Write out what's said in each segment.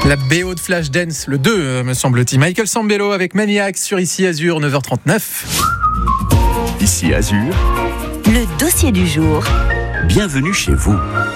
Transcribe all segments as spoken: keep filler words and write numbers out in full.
La B O de Flashdance, le deux, euh, me semble-t-il. Michael Sambello avec Maniac sur Ici Azur, neuf heures trente-neuf. Ici Azur, le dossier du jour. Bienvenue chez vous.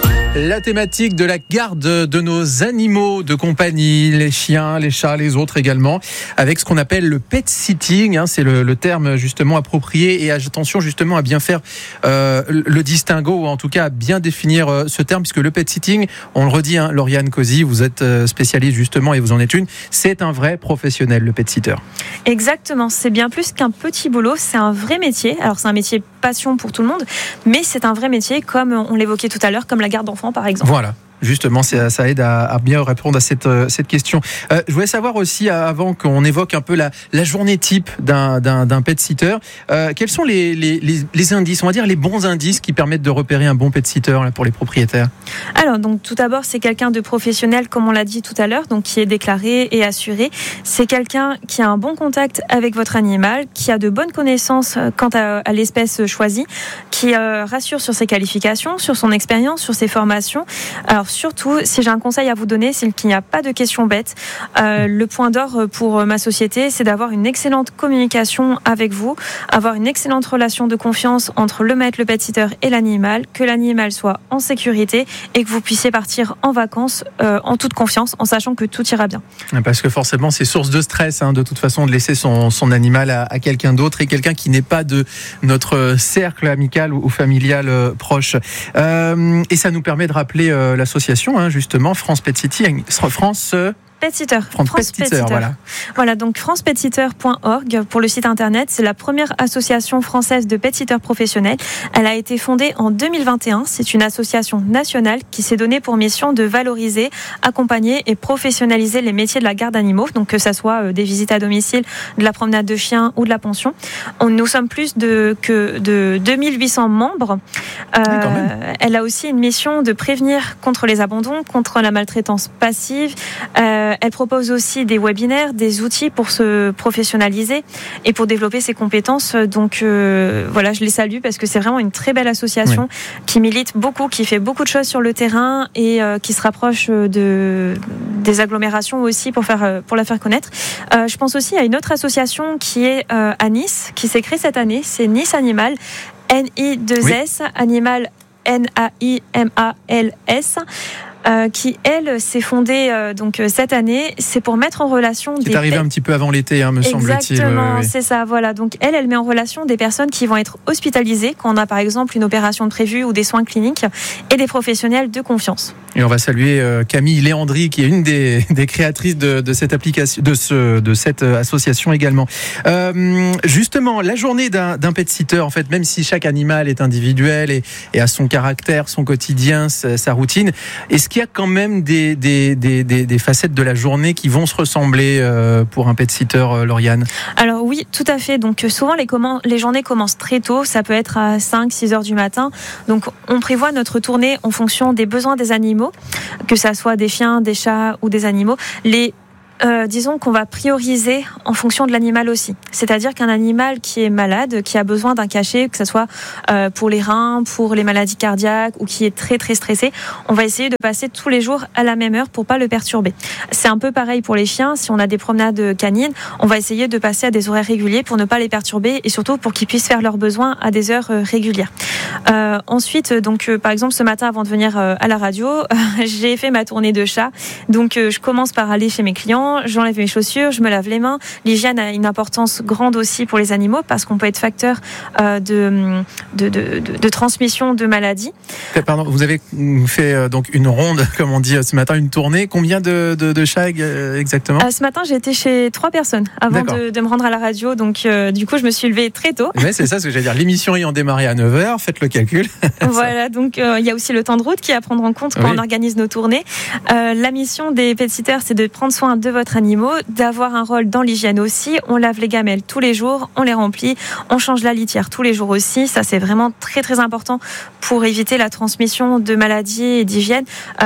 La thématique de la garde de nos animaux de compagnie, les chiens, les chats, les autres également, avec ce qu'on appelle le pet sitting, hein, c'est le, le terme justement approprié, et attention justement à bien faire euh, le distinguo, ou en tout cas à bien définir euh, ce terme, puisque le pet sitting, on le redit, hein, Lauriane Cosi, vous êtes euh, spécialiste justement et vous en êtes une, c'est un vrai professionnel, le pet sitter. Exactement, c'est bien plus qu'un petit boulot, c'est un vrai métier. Alors c'est un métier passion pour tout le monde, mais c'est un vrai métier, comme on l'évoquait tout à l'heure, comme la garde d'enfants par exemple. Voilà. Justement, ça, ça aide à, à bien répondre à cette, cette question. Euh, je voulais savoir aussi, avant qu'on évoque un peu la, la journée type d'un, d'un, d'un pet sitter, euh, quels sont les, les, les, les indices, on va dire les bons indices qui permettent de repérer un bon pet sitter là, pour les propriétaires? Alors, donc tout d'abord, c'est quelqu'un de professionnel, comme on l'a dit tout à l'heure, donc qui est déclaré et assuré. C'est quelqu'un qui a un bon contact avec votre animal, qui a de bonnes connaissances quant à, à l'espèce choisie, qui euh, rassure sur ses qualifications, sur son expérience, sur ses formations. Alors, surtout, si j'ai un conseil à vous donner, c'est qu'il n'y a pas de questions bêtes. Euh, le point d'or pour ma société, c'est d'avoir une excellente communication avec vous, avoir une excellente relation de confiance entre le maître, le pet-sitter et l'animal, que l'animal soit en sécurité et que vous puissiez partir en vacances euh, en toute confiance, en sachant que tout ira bien. Parce que forcément, c'est source de stress, hein, de toute façon, de laisser son, son animal à, à quelqu'un d'autre, et quelqu'un qui n'est pas de notre cercle amical ou, ou familial euh, proche. Euh, et ça nous permet de rappeler euh, l'association Hein, justement, France Pet Sitting, France euh... Pet Sitter. France, France Pet Sitter, voilà. Voilà, donc france pet sitter point org pour le site internet. C'est la première association française de pet sitters professionnels. Elle a été fondée en deux mille vingt et un. C'est une association nationale qui s'est donnée pour mission de valoriser, accompagner et professionnaliser les métiers de la garde d'animaux. Donc que ça soit des visites à domicile, de la promenade de chiens ou de la pension. On, nous sommes plus de, que de deux mille huit cents membres. Euh, oui, elle a aussi une mission de prévenir contre les abandons, contre la maltraitance passive. Euh, Elle propose aussi des webinaires, des outils pour se professionnaliser et pour développer ses compétences. Donc euh, voilà, je les salue parce que c'est vraiment une très belle association, oui, qui milite beaucoup, qui fait beaucoup de choses sur le terrain et euh, qui se rapproche de, des agglomérations aussi pour, faire, pour la faire connaître. Euh, je pense aussi à une autre association qui est euh, à Nice, qui s'est créée cette année, c'est Nice Animal, N I deux S, oui, Animal, N A I M A L S. Euh, qui, elle, s'est fondée euh, donc, euh, cette année. C'est pour mettre en relation qui des... est arrivé un petit peu avant l'été, hein, me semble-t-il. Exactement, oui, oui. c'est ça. Voilà. Donc, elle, elle met en relation des personnes qui vont être hospitalisées quand on a, par exemple, une opération de prévue ou des soins cliniques, et des professionnels de confiance. Et on va saluer euh, Camille Léandry, qui est une des, des créatrices de, de cette application, de, ce, de cette association également. Euh, justement, la journée d'un, d'un pet sitter, en fait, même si chaque animal est individuel et, et a son caractère, son quotidien, sa, sa routine, est-ce qu'il y a quand même des, des, des, des, des facettes de la journée qui vont se ressembler euh, pour un pet sitter, euh, Lauriane? Alors oui, tout à fait. Donc souvent les, commen- les journées commencent très tôt, ça peut être à cinq six heures du matin. Donc on prévoit notre tournée en fonction des besoins des animaux, que ça soit des chiens, des chats ou des animaux. Les Euh, disons qu'on va prioriser en fonction de l'animal aussi. C'est-à-dire qu'un animal qui est malade, qui a besoin d'un cachet, que ce soit euh, pour les reins, pour les maladies cardiaques, ou qui est très très stressé, on va essayer de passer tous les jours à la même heure pour pas le perturber. C'est un peu pareil pour les chiens. Si on a des promenades canines, on va essayer de passer à des horaires réguliers pour ne pas les perturber et surtout pour qu'ils puissent faire leurs besoins à des heures euh, régulières. Euh, ensuite, donc euh, par exemple ce matin avant de venir euh, à la radio, euh, j'ai fait ma tournée de chat. Donc euh, je commence par aller chez mes clients. J'enlève mes chaussures, je me lave les mains. L'hygiène a une importance grande aussi pour les animaux parce qu'on peut être facteur euh, de, de, de, de, de transmission de maladies. Pardon, vous avez fait euh, donc une ronde, comme on dit ce matin, une tournée. Combien de, de, de chats euh, exactement? euh, Ce matin, j'ai été chez trois personnes avant de, de me rendre à la radio. Donc, euh, du coup, je me suis levée très tôt. Ouais, c'est ça ce que j'allais dire. L'émission ayant démarré à neuf heures, faites le calcul. Voilà, donc il euh, y a aussi le temps de route qui est à prendre en compte quand oui. on organise nos tournées. Euh, la mission des pet sitters, c'est de prendre soin de votre animal, d'avoir un rôle dans l'hygiène aussi. On lave les gamelles tous les jours, on les remplit, on change la litière tous les jours aussi. Ça, c'est vraiment très très important pour éviter la transmission de maladies et d'hygiène. Euh,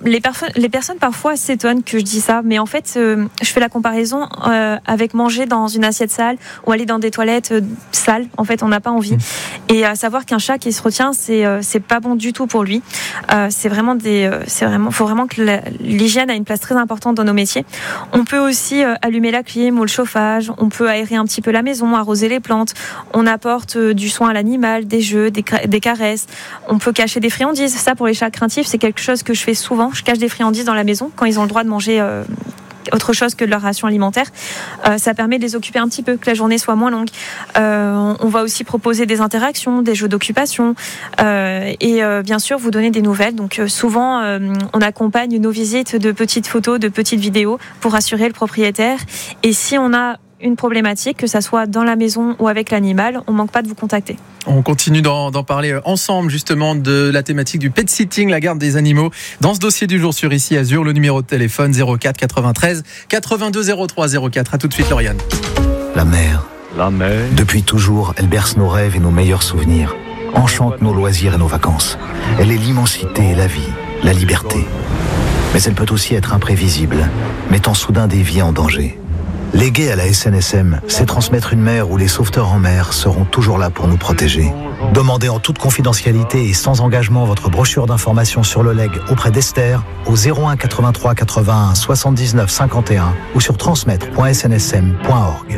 les, perf- les personnes parfois s'étonnent que je dis ça, mais en fait, euh, je fais la comparaison euh, avec manger dans une assiette sale ou aller dans des toilettes euh, sales. En fait, on n'a pas envie. Mmh. Et à savoir qu'un chat qui se retient, c'est euh, c'est pas bon du tout pour lui. Euh, c'est vraiment des, euh, c'est vraiment, faut vraiment que la, l'hygiène a une place très importante dans nos métiers. On peut aussi euh, allumer la clim ou le chauffage. On peut aérer un petit peu la maison, arroser les plantes. On apporte euh, du soin à l'animal, des jeux, des, des caresses. On peut cacher des friandises. Ça, pour les chats craintifs, c'est quelque chose que je fais souvent. Je cache des friandises dans la maison quand ils ont le droit de manger euh, autre chose que de leur ration alimentaire. Euh, ça permet de les occuper un petit peu, que la journée soit moins longue. Euh, on va aussi proposer des interactions, des jeux d'occupation euh, et euh, bien sûr vous donner des nouvelles. Donc euh, souvent euh, on accompagne nos visites de petites photos, de petites vidéos pour rassurer le propriétaire. Et si on a une problématique, que ça soit dans la maison ou avec l'animal, on manque pas de vous contacter. On continue d'en, d'en parler ensemble justement de la thématique du pet sitting, la garde des animaux, dans ce dossier du jour sur Ici Azur. Le numéro de téléphone zéro quatre quatre-vingt-treize quatre-vingt-deux zéro trois zéro quatre. À tout de suite, Lauriane. La mer. La mer. Depuis toujours, elle berce nos rêves et nos meilleurs souvenirs, enchante nos loisirs et nos vacances. Elle est l'immensité et la vie, la liberté. Mais elle peut aussi être imprévisible, mettant soudain des vies en danger. Léguer à la S N S M, c'est transmettre une mer où les sauveteurs en mer seront toujours là pour nous protéger. Demandez en toute confidentialité et sans engagement votre brochure d'information sur le legs auprès d'Esther au zéro un quatre-vingt-trois quatre-vingt-un soixante-dix-neuf cinquante et un ou sur transmettre point s n s m point org.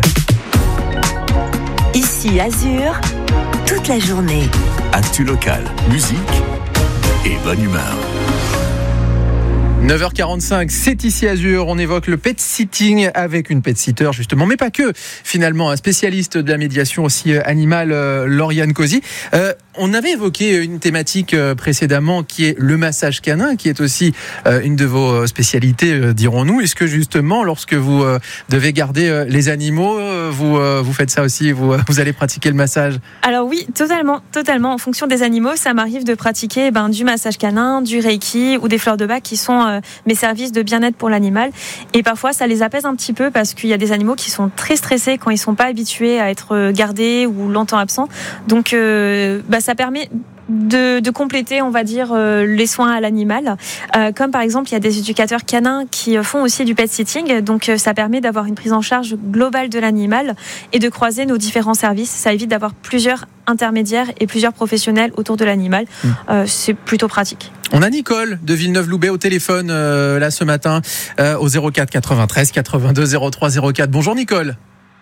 Ici Azur, toute la journée. Actu local, musique et bonne humeur. neuf heures quarante-cinq, c'est Ici Azur. On évoque le pet sitting avec une pet sitter justement, mais pas que. Finalement, un spécialiste de la médiation aussi animale, euh, Lauriane Cosi. Euh, on avait évoqué une thématique euh, précédemment qui est le massage canin, qui est aussi euh, une de vos spécialités, euh, dirons-nous. Est-ce que justement, lorsque vous euh, devez garder euh, les animaux, euh, vous euh, vous faites ça aussi, vous euh, vous allez pratiquer le massage? Alors oui, totalement, totalement. En fonction des animaux, ça m'arrive de pratiquer ben, du massage canin, du reiki ou des fleurs de bac qui sont euh, mes services de bien-être pour l'animal. Et parfois, ça les apaise un petit peu parce qu'il y a des animaux qui sont très stressés quand ils sont pas habitués à être gardés ou longtemps absents. Donc, euh, bah, ça permet de, de compléter, on va dire, euh, les soins à l'animal. Euh, comme par exemple, il y a des éducateurs canins qui font aussi du pet sitting. Donc, euh, ça permet d'avoir une prise en charge globale de l'animal et de croiser nos différents services. Ça évite d'avoir plusieurs intermédiaires et plusieurs professionnels autour de l'animal. Mmh. Euh, c'est plutôt pratique. On a Nicole de Villeneuve-Loubet au téléphone euh, là ce matin euh, au zéro quatre quatre-vingt-treize quatre-vingt-deux zéro trois zéro quatre. Bonjour Nicole.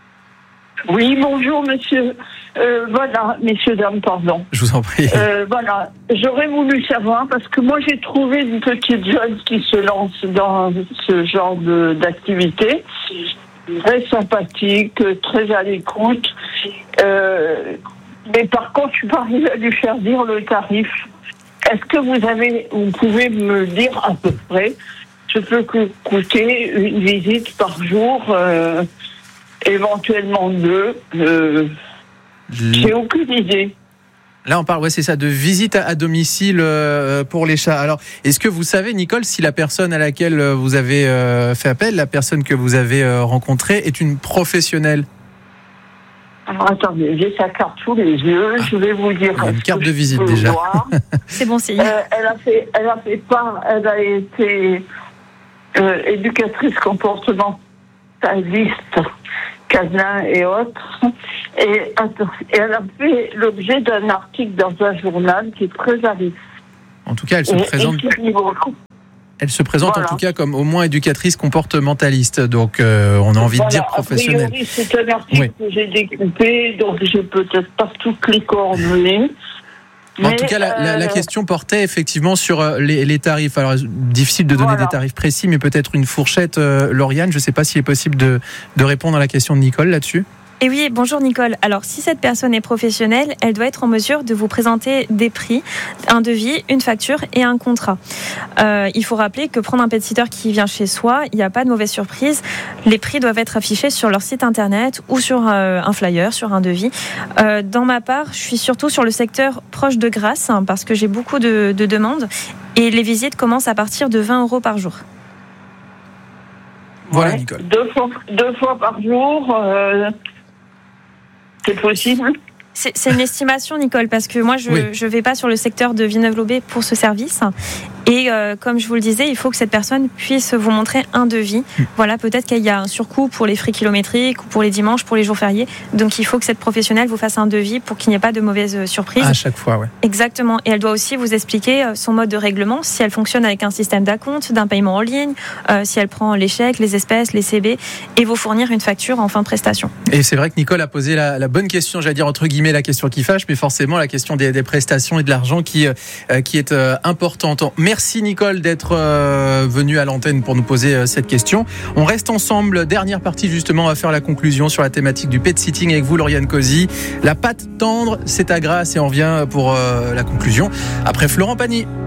Oui, bonjour monsieur. Euh, voilà, messieurs, dames, pardon. Je vous en prie. Euh, voilà, j'aurais voulu savoir, parce que moi j'ai trouvé une petite jeune qui se lance dans ce genre de, d'activité, très sympathique, très à l'écoute, euh, mais par contre je suis pas arrivée à lui faire dire le tarif. Est-ce que vous avez, vous pouvez me dire à peu près ce que peut coûter une visite par jour, euh, éventuellement deux, euh, j'ai aucune idée. Là, on parle, ouais, c'est ça, de visite à, à domicile euh, pour les chats. Alors, est-ce que vous savez, Nicole, si la personne à laquelle vous avez euh, fait appel, la personne que vous avez euh, rencontrée, est une professionnelle? Alors, attendez, j'ai sa carte sous les yeux, ah, je vais vous dire. Une carte de visite déjà. C'est bon signe. Euh, elle a fait, elle a fait part, elle a été euh, éducatrice comportementaliste, canin et autres. Et, attends, et elle a fait l'objet d'un article dans un journal qui est très à l'aise. En tout cas, elle se et, présente. Et Elle se présente voilà. en tout cas comme au moins éducatrice comportementaliste, donc euh, on a envie voilà, de dire professionnelle. A priori, c'est un article oui. que j'ai découpé, donc j'ai peut-être pas toutes les coordonnées. En mais tout cas, la, euh... la, la question portait effectivement sur les, les tarifs. Alors, difficile de donner voilà. des tarifs précis, mais peut-être une fourchette, euh, Lauriane. Je ne sais pas s'il est possible de, de répondre à la question de Nicole là-dessus. Et oui, bonjour Nicole. Alors, si cette personne est professionnelle, elle doit être en mesure de vous présenter des prix, un devis, une facture et un contrat. Euh, il faut rappeler que prendre un pet-sitter qui vient chez soi, il n'y a pas de mauvaise surprise. Les prix doivent être affichés sur leur site internet ou sur euh, un flyer, sur un devis. Euh, dans ma part, je suis surtout sur le secteur proche de Grasse, hein, parce que j'ai beaucoup de, de demandes et les visites commencent à partir de vingt euros par jour. Voilà, ouais, Nicole. Deux fois, deux fois par jour... Euh... C'est possible ? C'est, c'est une estimation, Nicole, parce que moi, je ne oui. vais pas sur le secteur de Villeneuve-Loubet pour ce service. Et euh, comme je vous le disais, il faut que cette personne puisse vous montrer un devis. Mmh. Voilà, peut-être qu'il y a un surcoût pour les frais kilométriques ou pour les dimanches, pour les jours fériés. Donc il faut que cette professionnelle vous fasse un devis pour qu'il n'y ait pas de mauvaises surprises. À chaque fois, ouais. Exactement. Et elle doit aussi vous expliquer son mode de règlement, si elle fonctionne avec un système d'acompte, d'un paiement en ligne, euh, si elle prend les chèques, les espèces, les C B, et vous fournir une facture en fin de prestation. Et c'est vrai que Nicole a posé la, la bonne question, j'allais dire entre guillemets la question qui fâche, mais forcément la question des, des prestations et de l'argent qui, euh, qui est euh, importante. Merci Nicole d'être euh, venue à l'antenne pour nous poser euh, cette question. On reste ensemble, dernière partie justement, on va faire la conclusion sur la thématique du pet sitting avec vous Lauriane Cozy. La patte tendre, c'est à Grasse et on revient pour euh, la conclusion après Florent Pagny.